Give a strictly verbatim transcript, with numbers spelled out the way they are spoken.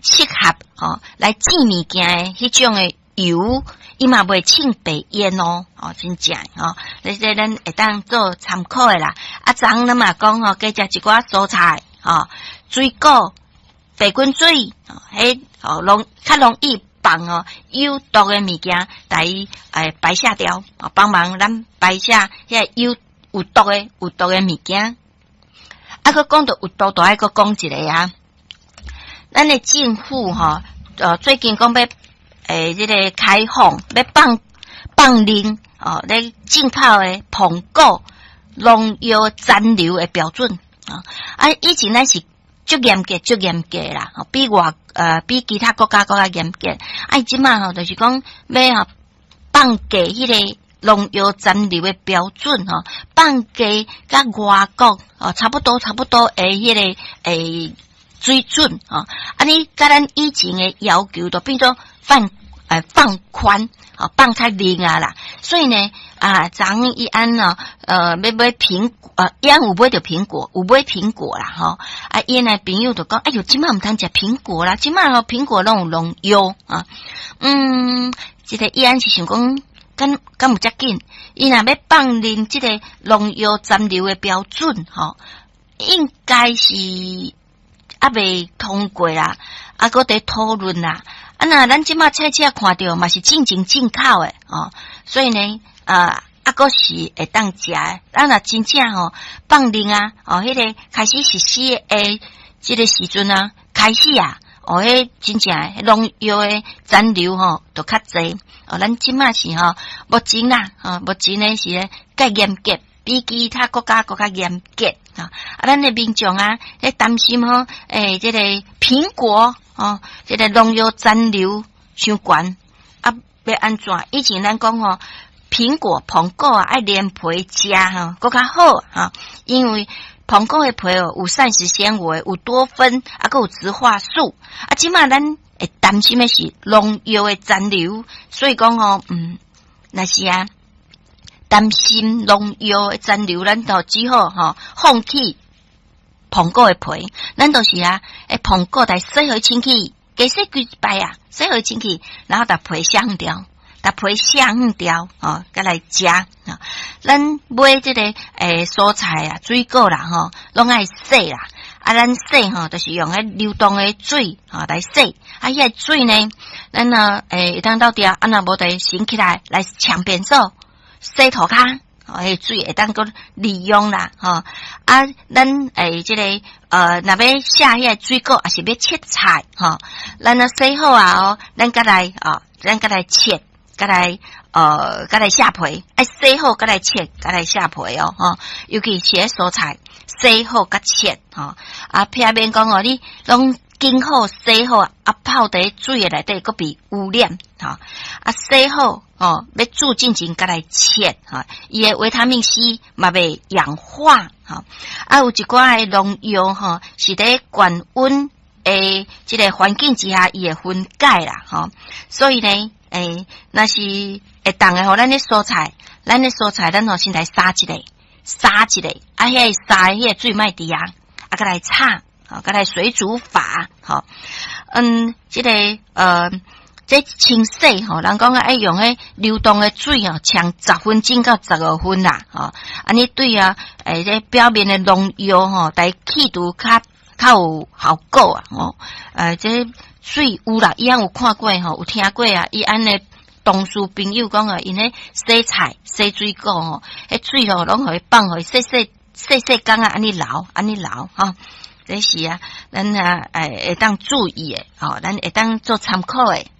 适合吼来煎物件诶迄种诶油，伊嘛袂呛白烟哦，哦真正哦，你这咱会当做参考诶啦。啊，昨咱嘛讲吼，加食一寡蔬菜，哦，水果、白滚水，哦，迄哦容较容易放哦有毒诶物件，来诶排下掉，哦，帮忙咱排下遐有有毒诶有毒诶物件。啊，佮讲到有毒，都爱佮讲一个啊。咱的政府吼，呃，最近讲要诶，这个开放要放放令哦，咧进口诶苹果农药残留诶标准啊。啊，以前咱是足严格、足严格啦，比外呃比其他国家国家严格。啊，即马吼就是讲要吼放低迄个农药残留诶标准吼，放低甲外国哦差不多差不多诶迄个诶水准啊。啊，你甲咱以前诶要求都变做放呃放宽啊，放太灵啊啦。所以呢啊，咱一安呢呃要买苹果呃，伊安有买着苹果，有买苹果啦吼。啊，伊诶朋友就讲，哎哟，即马毋通食苹果啦，即马吼苹果拢有农药啊。嗯，即个伊安是想讲。敢敢有遮紧？伊若要放任即个农药残留诶标准，吼，应该是还未通过啦，啊，搁伫讨论啦。啊，那咱即马菜市看到嘛是进前进口诶，哦，所以呢，啊，啊，搁是会当食诶。咱若真正吼放任啊，哦，迄、那个开始实施诶，即个时阵啊，开始啊。哦，迄真正诶农药诶残留吼，都较济。哦，咱即马是吼目前啦，吼目前诶是咧较严格，比其他国家更较严格啊。啊，咱诶民众啊，咧担心吼，诶，即、这个苹果哦，即、这个农药残留伤悬啊，要安怎？以前咱讲吼，苹果、苹果啊，爱连皮食吼，更较好哈，因为。苹果的皮哦，有膳食纤维，有多酚，啊，佮有植化素。啊，即马咱会担心的是农药的残留，所以讲哦，嗯，那是啊，担心农药的残留，咱就只好吼、哦、放弃苹果的皮，咱就是啊，诶，苹果来洗好清气，加洗几摆啊，洗好清气，然后把皮削掉。把皮削掉哦，再来食啊。咱买这个诶蔬菜啊、水果啦吼，拢爱洗啦。啊，咱洗吼，就是用迄流动诶水吼来洗。啊，迄个水呢，咱呢诶，当到底啊，啊那无得醒起来来抢便所洗涂骹。哦，迄水会当个利用啦，吼、哦、啊，咱诶，即、这个呃，若要下迄个水果，还是要切菜，吼、哦，咱呢洗好啊，哦，咱甲来啊，咱甲来切。甲来呃，甲来下皮，爱洗好，甲来切，甲来下皮哦，吼、哦，尤其是蔬菜，洗好甲切，吼、哦，啊，偏免讲哦，你拢经好洗好，啊，泡伫水诶内底，佫被污染，吼、哦，啊，洗好哦，要煮进前甲来切，吼、哦，伊诶维他命 C 嘛袂氧化，吼、哦，啊，有一寡诶农药吼，是伫高温诶，即个环境之下，伊会分解啦，吼、哦，所以呢。诶，那是会当诶，吼，咱诶蔬菜，咱诶蔬菜，咱吼先来杀一个，杀一个，啊，迄个杀迄个水麦底啊，啊，甲来炒，好，甲来水煮法，好，嗯，即、这个呃，这清洗吼，人讲爱用迄流动诶水哦，呛十分钟到十五分啦，吼，安尼对啊，诶，这表面诶农药吼，来去除较较有效果啊，吼，呃，这。水有啦，伊安有看过吼，有听过啊。伊安尼同事朋友讲啊，因咧洗菜、洗水果吼，迄水吼拢互伊放互伊洗洗洗洗工啊，安尼流，安尼流吼。这是啊，咱啊诶会当注意诶，吼，咱会当做参考诶。